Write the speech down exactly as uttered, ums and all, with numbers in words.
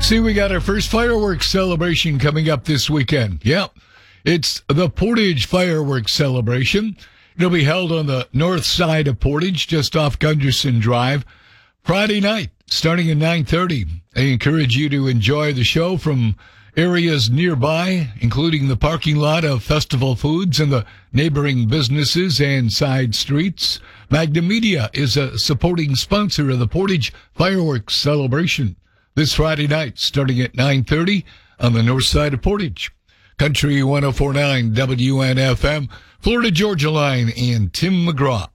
See, we got our first fireworks celebration coming up this weekend. Yep, it's the Portage Fireworks Celebration. It'll be held on the north side of Portage, just off Gunderson Drive, Friday night, starting at nine thirty. I encourage you to enjoy the show from areas nearby, including the parking lot of Festival Foods and the neighboring businesses and side streets. Magna Media is a supporting sponsor of the Portage Fireworks Celebration this Friday night, starting at nine thirty on the north side of Portage. Country one oh four point nine W N F M, Florida Georgia Line, and Tim McGraw.